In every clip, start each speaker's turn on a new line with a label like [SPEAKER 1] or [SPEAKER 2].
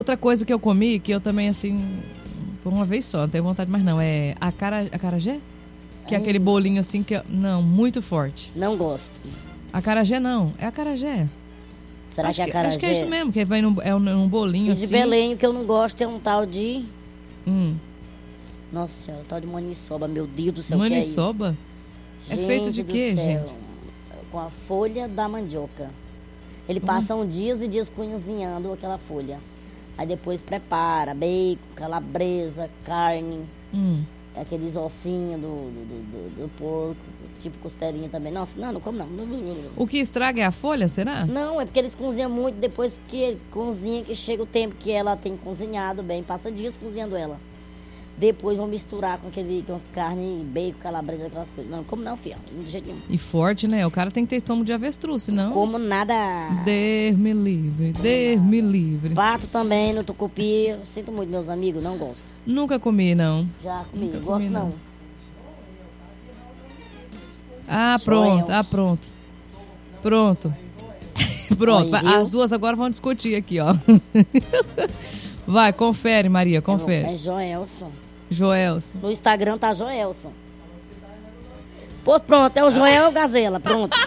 [SPEAKER 1] Outra coisa que eu comi, que eu também, assim, por uma vez só, não tenho vontade mais não, é acarajé? Que é aquele bolinho assim que... Não, muito forte.
[SPEAKER 2] Não gosto.
[SPEAKER 1] Acarajé não, é acarajé.
[SPEAKER 2] Será que é acarajé?
[SPEAKER 1] Acho que é isso mesmo, que vai num bolinho assim.
[SPEAKER 2] E de Belém, o que eu não gosto é um tal de... Nossa senhora, um tal de maniçoba, meu Deus do céu,
[SPEAKER 1] maniçoba?
[SPEAKER 2] Que é isso?
[SPEAKER 1] É feito de quê, gente?
[SPEAKER 2] Com a folha da mandioca. Ele passa dias e dias cozinhando aquela folha. Aí depois prepara bacon, calabresa, carne, aqueles ossinhos do porco, tipo costelinha também. Nossa, não como não.
[SPEAKER 1] O que estraga é a folha, será?
[SPEAKER 2] Não, é porque eles cozinham muito, depois que cozinha, que chega o tempo que ela tem cozinhado bem, passa dias cozinhando ela. Depois vão misturar com carne, bacon, calabresa, aquelas coisas. Não, como não, filha? De jeito nenhum.
[SPEAKER 1] E forte, né? O cara tem que ter estômago de avestruz, senão...
[SPEAKER 2] Como nada.
[SPEAKER 1] Deus me livre.
[SPEAKER 2] Pato também, no tucupi. Sinto muito, meus amigos, não gosto.
[SPEAKER 1] Nunca comi, não.
[SPEAKER 2] Já comi, gosto não.
[SPEAKER 1] Pronto. Pronto. As duas agora vão discutir aqui, ó. Vai, confere, Maria, confere.
[SPEAKER 2] É Joelson.
[SPEAKER 1] Joelson.
[SPEAKER 2] No Instagram tá Joelson. Pô, pronto, é o Joel Gazela, pronto.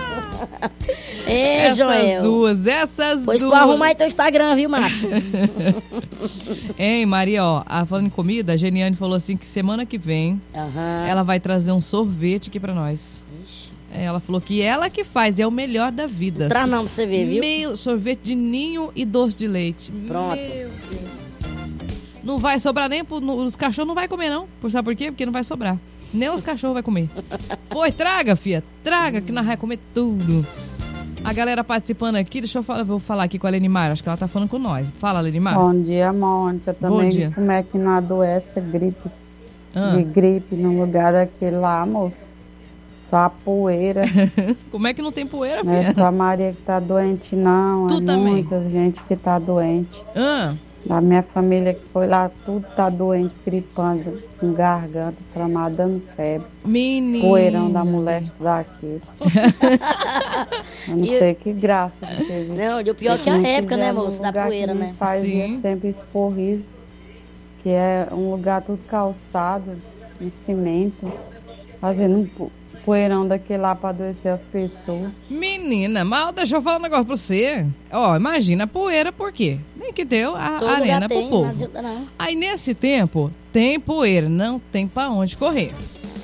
[SPEAKER 1] Joel. Essas duas.
[SPEAKER 2] Pois tu arruma aí teu Instagram, viu, macho?
[SPEAKER 1] Hein, Maria, ó, falando em comida, a Geniane falou assim que semana que vem ela vai trazer um sorvete aqui pra nós.
[SPEAKER 2] Ixi.
[SPEAKER 1] Ela falou que ela que faz, é o melhor da vida.
[SPEAKER 2] Traz não pra você ver, viu?
[SPEAKER 1] Sorvete de ninho e doce de leite.
[SPEAKER 2] Pronto.
[SPEAKER 1] Não vai sobrar nem os cachorros não vai comer, não. Sabe por quê? Porque não vai sobrar. Nem os cachorros vai comer. Pois traga, filha. Traga que nós vamos comer tudo. A galera participando aqui, vou falar aqui com a Lenimar. Acho que ela tá falando com nós. Fala, Lenimar.
[SPEAKER 3] Bom dia, Mônica. Também
[SPEAKER 1] Bom dia.
[SPEAKER 3] Como é que não adoece de gripe no lugar daquele lá, moço? Só a poeira.
[SPEAKER 1] Como é que não tem poeira, filha?
[SPEAKER 3] Não é só a Maria que tá doente, não.
[SPEAKER 1] Tu também.
[SPEAKER 3] Muita gente que tá doente. Da minha família que foi lá, tudo tá doente, gripando, com garganta, inflamada, dando febre.
[SPEAKER 1] Menina.
[SPEAKER 3] Poeirão da moléstia daqui. Eu não sei que graça que teve.
[SPEAKER 2] Não, e o pior que é a época, né, moço? Da poeira, né?
[SPEAKER 3] Fazia sempre Esporriso, que é um lugar tudo calçado, em cimento, fazendo um poeirão daquele lá pra adoecer as pessoas.
[SPEAKER 1] Menina, mal, deixa eu falar um negócio pra você. Ó, imagina a poeira, por quê? Nem que deu a
[SPEAKER 2] Todo
[SPEAKER 1] arena
[SPEAKER 2] tem,
[SPEAKER 1] pro povo.
[SPEAKER 2] não adianta não.
[SPEAKER 1] Aí nesse tempo, tem poeira, não tem pra onde correr.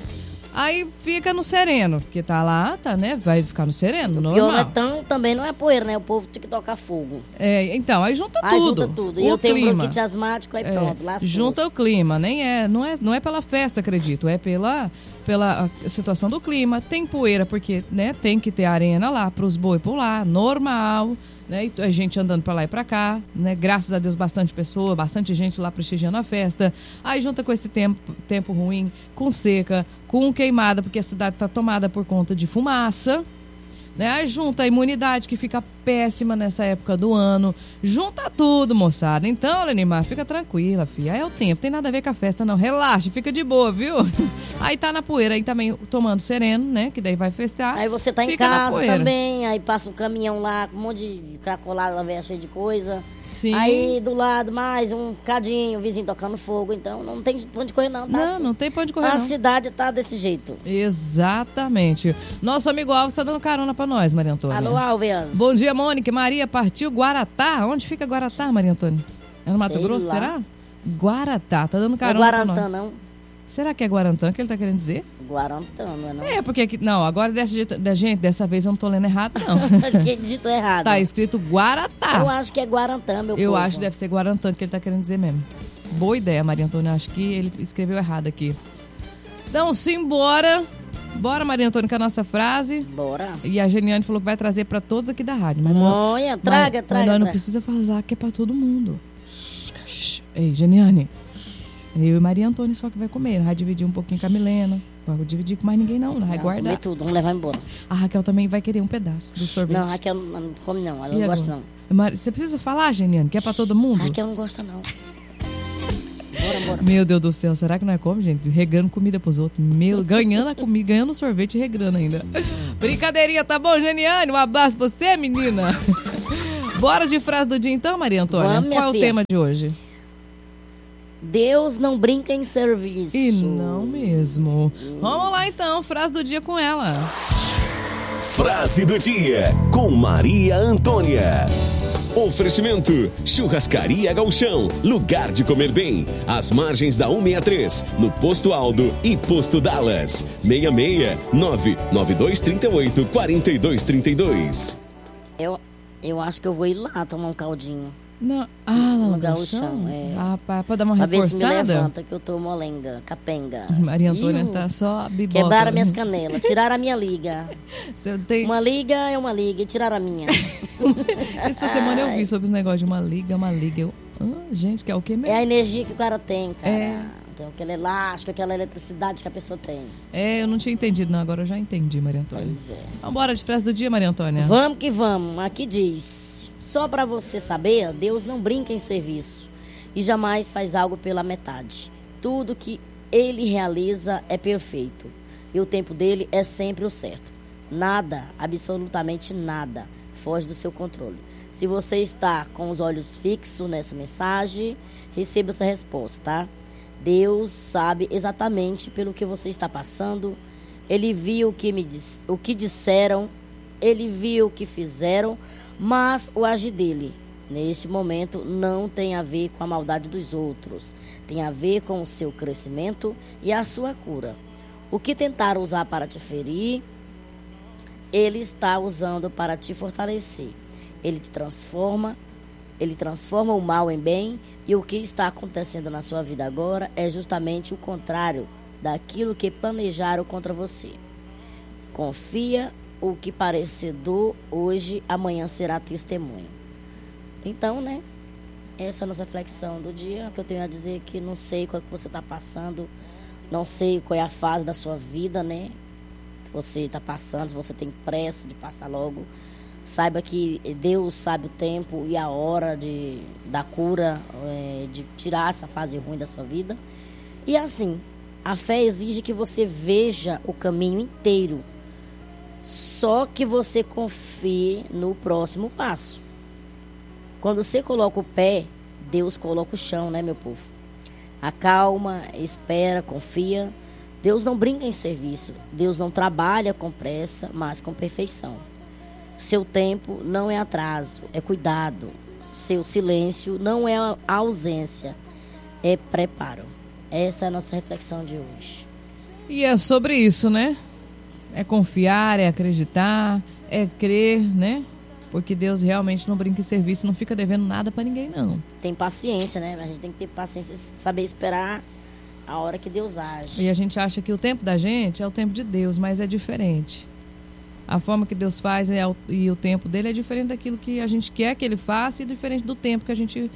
[SPEAKER 1] Aí fica no sereno, porque tá lá, né? Vai ficar no sereno, normal.
[SPEAKER 2] Pior também não é poeira, né? O povo tem que tocar fogo.
[SPEAKER 1] Então, aí junta tudo.
[SPEAKER 2] Aí junta tudo. E eu tenho um bronquite asmático, aí pronto, lascou-se.
[SPEAKER 1] Junta o clima, não é pela festa, acredito, é pela situação do clima. Tem poeira, porque, né, tem que ter arena lá pros boi pular, normal, né? E a gente andando pra lá e pra cá, né? Graças a Deus, bastante gente lá prestigiando a festa. Aí junta com esse tempo ruim, com seca, com queimada, porque a cidade tá tomada por conta de fumaça, né? Aí junta a imunidade, que fica péssima nessa época do ano. Junta tudo, moçada. Então, Lenimar, fica tranquila, filha. Aí é o tempo, tem nada a ver com a festa, não. Relaxa, fica de boa, viu? Aí tá na poeira, aí também tomando sereno, né? Que daí vai festar.
[SPEAKER 2] Aí você tá em casa também, aí passa um caminhão lá, com um monte de cracolada, lá velha cheia de coisa.
[SPEAKER 1] Sim.
[SPEAKER 2] Aí do lado mais um cadinho, o vizinho tocando fogo. Então não tem pra onde correr, não. Tá
[SPEAKER 1] não, assim. Não tem pra onde correr,
[SPEAKER 2] a cidade tá desse jeito.
[SPEAKER 1] Exatamente. Nosso amigo Alves tá dando carona pra nós, Maria Antônia.
[SPEAKER 2] Alô, Alves.
[SPEAKER 1] Bom dia, Mônica. Maria partiu Guaratá. Onde fica Guaratá, Maria Antônia? É no Mato Grosso, será? Guaratá. Tá dando carona pra nós.
[SPEAKER 2] Guarantã, não?
[SPEAKER 1] Será que é Guarantã que ele tá querendo dizer?
[SPEAKER 2] Guarantã, não é não?
[SPEAKER 1] É, porque... Não, agora dessa vez eu não tô lendo errado, não.
[SPEAKER 2] Que digitou errado.
[SPEAKER 1] Tá escrito Guaratá.
[SPEAKER 2] Eu acho que é Guarantã, meu povo.
[SPEAKER 1] Eu acho que deve ser Guarantã que ele tá querendo dizer mesmo. Boa ideia, Maria Antônia. Acho que ele escreveu errado aqui. Então, simbora. Bora, Maria Antônia, com a nossa frase.
[SPEAKER 2] Bora.
[SPEAKER 1] E a Geniane falou que vai trazer pra todos aqui da rádio. Mas
[SPEAKER 2] olha, traga.
[SPEAKER 1] Mas não precisa falar que é pra todo mundo. Ei, Geniane. Eu e Maria Antônia só que vai comer. Vai dividir um pouquinho com a Milena. Vai dividir com mais ninguém não vai guardar.
[SPEAKER 2] Comer tudo, vamos levar embora.
[SPEAKER 1] A Raquel também vai querer um pedaço do sorvete.
[SPEAKER 2] Não, a Raquel não come não, ela não gosta não.
[SPEAKER 1] Você precisa falar, Geniane, que é pra todo mundo?
[SPEAKER 2] A Raquel não gosta não. Bora.
[SPEAKER 1] Meu Deus do céu, será que não é como, gente? Regando comida pros outros. Ganhando a comida, ganhando sorvete e regrando ainda. Brincadeirinha, tá bom, Geniane? Um abraço pra você, menina. Bora de frase do dia então, Maria Antônia?
[SPEAKER 2] Vamos, minha
[SPEAKER 1] Qual é o
[SPEAKER 2] filha.
[SPEAKER 1] tema de hoje?
[SPEAKER 2] Deus não brinca em serviço.
[SPEAKER 1] E não mesmo. Vamos lá então, frase do dia com ela.
[SPEAKER 4] Frase do dia com Maria Antônia. Oferecimento: Churrascaria Gauchão, lugar de comer bem, às margens da 163, no Posto Aldo e Posto Dallas. 66-99238-4232.
[SPEAKER 2] Eu acho que eu vou ir lá tomar um caldinho.
[SPEAKER 1] Não. Ah, lá no
[SPEAKER 2] Gauchão,
[SPEAKER 1] Gauchão?
[SPEAKER 2] é.
[SPEAKER 1] Ah, pra dar uma
[SPEAKER 2] Pra ver se me
[SPEAKER 1] reforçada?
[SPEAKER 2] levanta, que eu tô molenga, capenga.
[SPEAKER 1] Maria Antônia
[SPEAKER 2] Iu,
[SPEAKER 1] tá só a biboca.
[SPEAKER 2] Quebraram minhas canelas, tiraram a minha liga.
[SPEAKER 1] Você tem...
[SPEAKER 2] Uma liga é uma liga e tiraram a minha.
[SPEAKER 1] Essa semana eu vi sobre os negócios de uma liga. Eu... gente, que é o que mesmo?
[SPEAKER 2] É a energia que o cara tem, cara.
[SPEAKER 1] É.
[SPEAKER 2] Tem aquele elástico, aquela eletricidade que a pessoa tem.
[SPEAKER 1] Eu não tinha entendido, não. Agora eu já entendi, Maria Antônia.
[SPEAKER 2] Pois é.
[SPEAKER 1] Então bora de frase do dia, Maria Antônia.
[SPEAKER 2] Vamos que vamos. Aqui diz: só pra você saber, Deus não brinca em serviço e jamais faz algo pela metade. Tudo que ele realiza é perfeito e o tempo dele é sempre o certo. Nada, absolutamente nada, foge do seu controle. Se você está com os olhos fixos nessa mensagem, receba essa resposta, tá? Deus sabe exatamente pelo que você está passando. Ele viu o que disseram, ele viu o que fizeram, mas o agir dele, neste momento, não tem a ver com a maldade dos outros. Tem a ver com o seu crescimento e a sua cura. O que tentaram usar para te ferir, ele está usando para te fortalecer. Ele te transforma, ele transforma o mal em bem, e o que está acontecendo na sua vida agora é justamente o contrário daquilo que planejaram contra você. Confia, o que parecer dor hoje, amanhã será testemunho. Então, né, essa é a nossa reflexão do dia, que eu tenho a dizer que não sei qual que você está passando, não sei qual é a fase da sua vida, né, que você está passando, se você tem pressa de passar logo. Saiba que Deus sabe o tempo e a hora da cura, de tirar essa fase ruim da sua vida. E assim, a fé exige que você veja o caminho inteiro. Só que você confie no próximo passo. Quando você coloca o pé, Deus coloca o chão, né, meu povo? Acalma, espera, confia. Deus não brinca em serviço. Deus não trabalha com pressa, mas com perfeição. Seu tempo não é atraso, é cuidado. Seu silêncio não é ausência, é preparo. Essa é a nossa reflexão de hoje.
[SPEAKER 1] E é sobre isso, né? É confiar, é acreditar, é crer, né? Porque Deus realmente não brinca em serviço, não fica devendo nada pra ninguém, não.
[SPEAKER 2] Tem paciência, né? A gente tem que ter paciência e saber esperar a hora que Deus age.
[SPEAKER 1] E a gente acha que o tempo da gente é o tempo de Deus, mas é diferente. A forma que Deus faz e o tempo dele é diferente daquilo que a gente quer que ele faça e diferente do tempo que a gente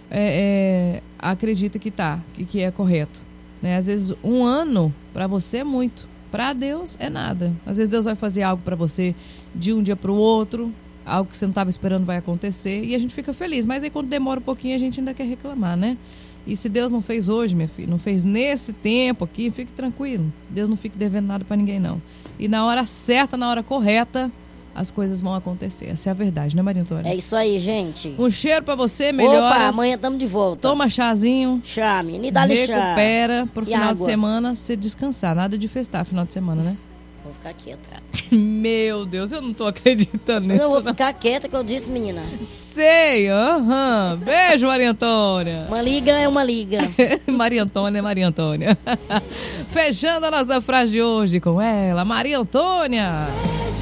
[SPEAKER 1] acredita que é correto. Né? Às vezes um ano para você é muito, para Deus é nada. Às vezes Deus vai fazer algo para você de um dia para o outro, algo que você não estava esperando vai acontecer e a gente fica feliz. Mas aí quando demora um pouquinho a gente ainda quer reclamar, né? E se Deus não fez hoje, minha filha, não fez nesse tempo aqui, fique tranquilo. Deus não fica devendo nada para ninguém, não. E na hora certa, na hora correta, as coisas vão acontecer. Essa é a verdade, né, Maria Antônia?
[SPEAKER 2] É isso aí, gente.
[SPEAKER 1] Um cheiro pra você, melhoras.
[SPEAKER 2] Opa, amanhã estamos de volta.
[SPEAKER 1] Toma chazinho.
[SPEAKER 2] Chá, menina, dá-lhe chá.
[SPEAKER 1] Recupera pro
[SPEAKER 2] E
[SPEAKER 1] final
[SPEAKER 2] água.
[SPEAKER 1] de semana você descansar. Nada de festar final de semana, né?
[SPEAKER 2] Vou ficar quieta.
[SPEAKER 1] Meu Deus, eu não tô acreditando nisso.
[SPEAKER 2] Eu vou ficar quieta que eu disse, menina.
[SPEAKER 1] Sei, aham. Beijo, Maria Antônia.
[SPEAKER 2] Uma liga é uma liga.
[SPEAKER 1] Maria Antônia, Maria Antônia. Fechando a nossa frase de hoje com ela, Maria Antônia.